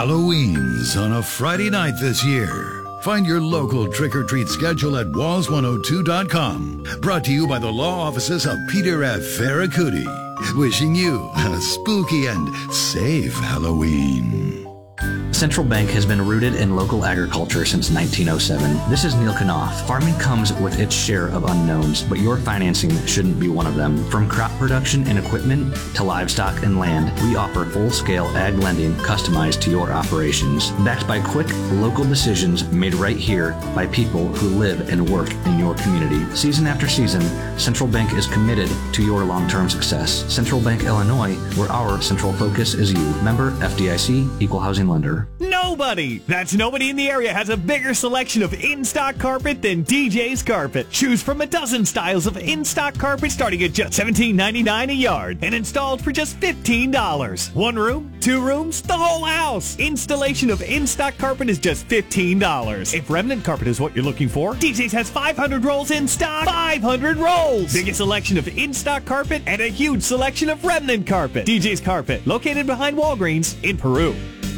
Halloween's on a Friday night this year. Find your local trick-or-treat schedule at walls102.com. Brought to you by the law offices of Peter F. Ferracuti. Wishing you a spooky and safe Halloween. Central Bank has been rooted in local agriculture since 1907. This is Neil Knopf. Farming comes with its share of unknowns, but your financing shouldn't be one of them. From crop production and equipment to livestock and land, we offer full-scale ag lending customized to your operations. Backed by quick, local decisions made right here by people who live and work in your community. Season after season, Central Bank is committed to your long-term success. Central Bank Illinois, where our central focus is you. Member FDIC, Equal Housing Lender. Nobody in the area has a bigger selection of in-stock carpet than DJ's Carpet. Choose from a dozen styles of in-stock carpet starting at just $17.99 a yard and installed for just $15. One room, two rooms, the whole house. Installation of in-stock carpet is just $15. If remnant carpet is what you're looking for, DJ's has 500 rolls in stock. 500 rolls! Biggest selection of in-stock carpet and a huge selection of remnant carpet. DJ's Carpet, located behind Walgreens in Peru.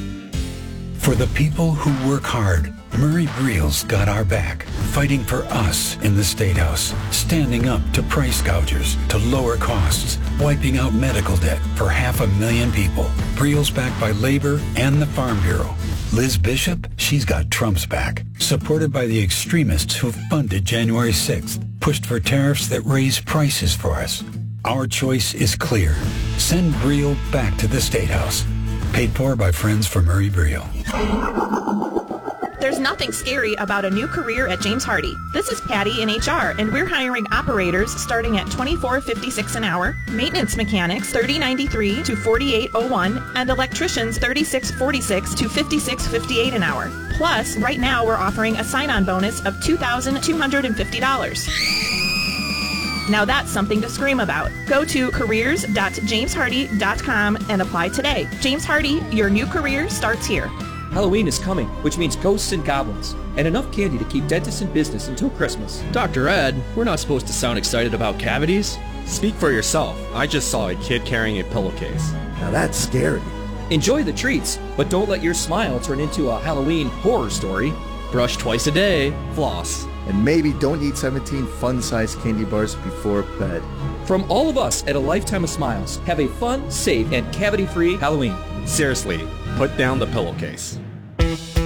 For the people who work hard, Murray Briel's got our back, fighting for us in the State House, standing up to price gougers to lower costs, wiping out medical debt for 500,000 people. Briel's backed by Labor and the Farm Bureau. Liz Bishop, she's got Trump's back, supported by the extremists who funded January 6th, pushed for tariffs that raise prices for us. Our choice is clear. Send Briel back to the State House. Paid for by friends for Murray Briel. There's nothing scary about a new career at James Hardie. This is Patty in HR, and we're hiring operators starting at $24.56 an hour, maintenance mechanics $30.93 to $48.01, and electricians $36.46 to $56.58 an hour. Plus, right now we're offering a sign-on bonus of $2,250. Now that's something to scream about. Go to careers.jameshardy.com and apply today. James Hardie, your new career starts here. Halloween is coming, which means ghosts and goblins, and enough candy to keep dentists in business until Christmas. Dr. Ed, we're not supposed to sound excited about cavities. Speak for yourself. I just saw a kid carrying a pillowcase. Now that's scary. Enjoy the treats, but don't let your smile turn into a Halloween horror story. Brush twice a day. Floss. And maybe don't eat 17 fun-sized candy bars before bed. From all of us at A Lifetime of Smiles, have a fun, safe, and cavity-free Halloween. Seriously, put down the pillowcase.